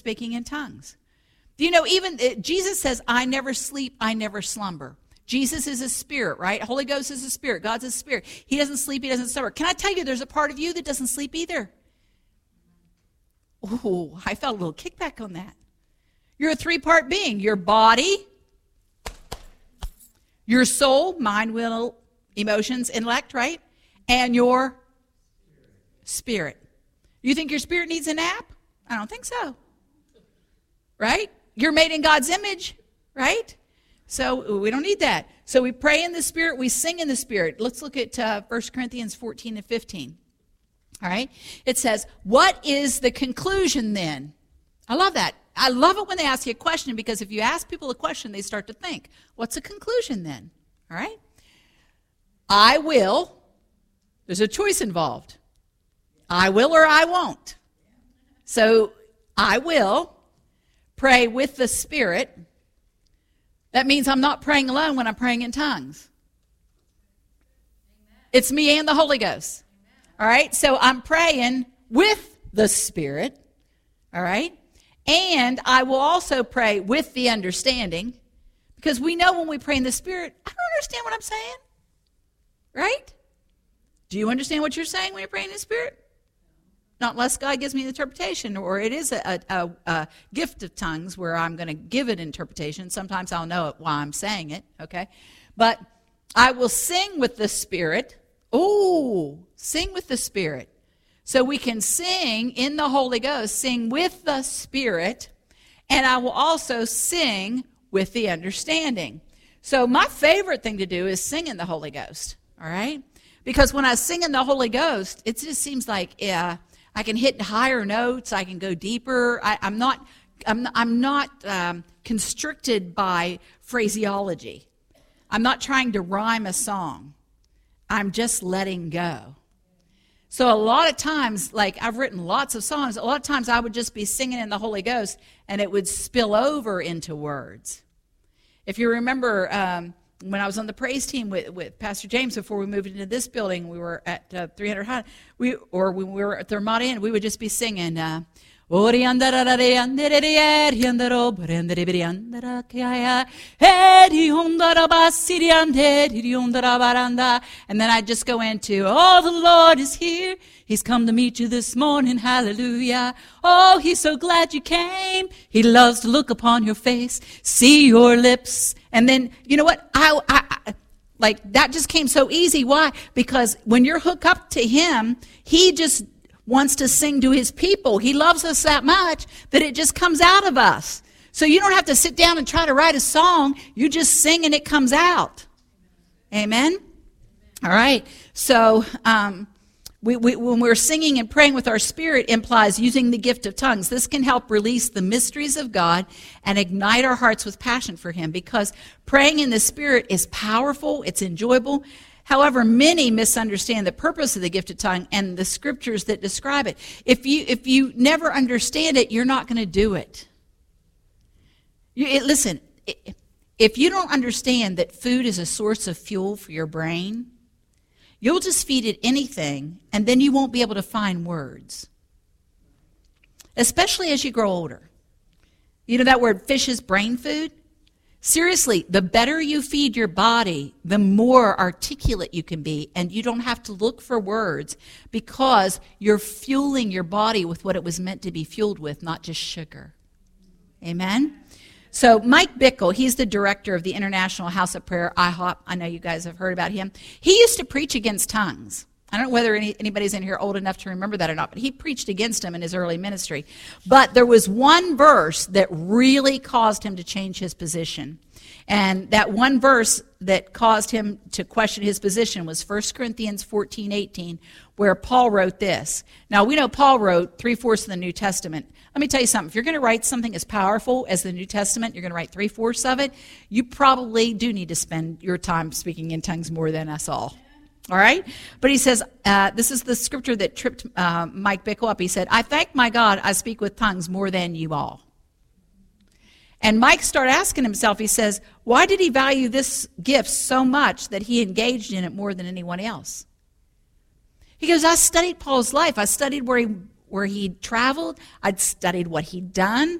speaking in tongues. Do you know, even Jesus says, I never sleep, I never slumber. Jesus is a spirit, right? Holy Ghost is a spirit. God's a spirit. He doesn't sleep, he doesn't slumber. Can I tell you, there's a part of you that doesn't sleep either? Oh, I felt a little kickback on that. You're a three-part being. Your body, your soul, mind, will, emotions, intellect, right? And your spirit. You think your spirit needs a nap? I don't think so. Right? You're made in God's image, right? So we don't need that. So we pray in the Spirit, we sing in the Spirit. Let's look at 1 Corinthians 14 and 15. All right? It says, what is the conclusion then? I love that. I love it when they ask you a question, because if you ask people a question, they start to think, what's the conclusion then? All right? I will. There's a choice involved. I will or I won't. So I will pray with the Spirit. That means I'm not praying alone when I'm praying in tongues. Amen. It's me and the Holy Ghost. Amen. All right? So I'm praying with the Spirit. All right? And I will also pray with the understanding, because we know when we pray in the Spirit, I don't understand what I'm saying. Right? Do you understand what you're saying when you're praying in the Spirit? Not unless God gives me an interpretation, or it is a gift of tongues where I'm going to give it interpretation. Sometimes I'll know it while I'm saying it, okay? But I will sing with the Spirit. Oh, sing with the Spirit. So we can sing in the Holy Ghost, sing with the Spirit, and I will also sing with the understanding. So my favorite thing to do is sing in the Holy Ghost, all right? Because when I sing in the Holy Ghost, it just seems like I can hit higher notes. I can go deeper. I'm not constricted by phraseology. I'm not trying to rhyme a song. I'm just letting go. So a lot of times, like I've written lots of songs, a lot of times I would just be singing in the Holy Ghost and it would spill over into words. If you remember, when I was on the praise team with Pastor James before we moved into this building, we were at 300 High, when we were at Thermont Inn, we would just be singing, and then I'd just go into, oh, the Lord is here. He's come to meet you this morning. Hallelujah. Oh, he's so glad you came. He loves to look upon your face, see your lips. And then, you know what? I like that just came so easy. Why? Because when you're hooked up to him, he just wants to sing to his people. He loves us that much that it just comes out of us. So you don't have to sit down and try to write a song. You just sing and it comes out. Amen? All right. So when we're singing and praying with our spirit implies using the gift of tongues. This can help release the mysteries of God and ignite our hearts with passion for him, because praying in the Spirit is powerful, it's enjoyable. However, many misunderstand the purpose of the gift of tongue and the scriptures that describe it. If you never understand it, you're not going to do it. Listen, if you don't understand that food is a source of fuel for your brain, you'll just feed it anything, and then you won't be able to find words, especially as you grow older. You know that word, fish is brain food? Seriously, the better you feed your body, the more articulate you can be, and you don't have to look for words, because you're fueling your body with what it was meant to be fueled with, not just sugar. Amen? So Mike Bickle, he's the director of the International House of Prayer, IHOP. I know you guys have heard about him. He used to preach against tongues. I don't know whether anybody's in here old enough to remember that or not, but he preached against them in his early ministry. But there was one verse that really caused him to change his position. And that one verse that caused him to question his position was 1 Corinthians 14:18, where Paul wrote this. Now, we know Paul wrote 3/4 of the New Testament. Let me tell you something. If you're going to write something as powerful as the New Testament, you're going to write 3/4 of it, you probably do need to spend your time speaking in tongues more than us all. All right? But he says, this is the scripture that tripped Mike Bickle up. He said, I thank my God I speak with tongues more than you all. And Mike started asking himself, he says, why did he value this gift so much that he engaged in it more than anyone else? He goes, I studied Paul's life. I studied where he where he'd traveled. I'd studied what he'd done.